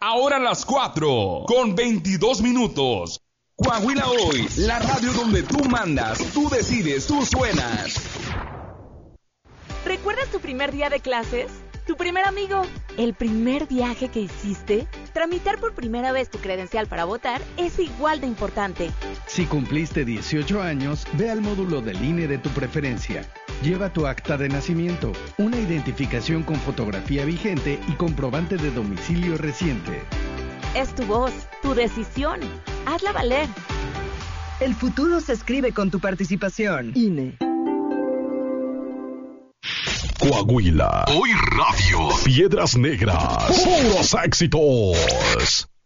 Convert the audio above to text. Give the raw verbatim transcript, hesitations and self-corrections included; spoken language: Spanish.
Ahora las cuatro, con veintidós minutos. Coahuila Hoy, la radio donde tú mandas, tú decides, tú suenas. ¿Recuerdas tu primer día de clases? ¿Tu primer amigo? ¿El primer viaje que hiciste? Tramitar por primera vez tu credencial para votar es igual de importante. Si cumpliste dieciocho años, ve al módulo del I N E de tu preferencia. Lleva tu acta de nacimiento, una identificación con fotografía vigente y comprobante de domicilio reciente. Es tu voz, tu decisión. Hazla valer. El futuro se escribe con tu participación. I N E. Coahuila. Hoy Radio. Piedras Negras. Puros éxitos.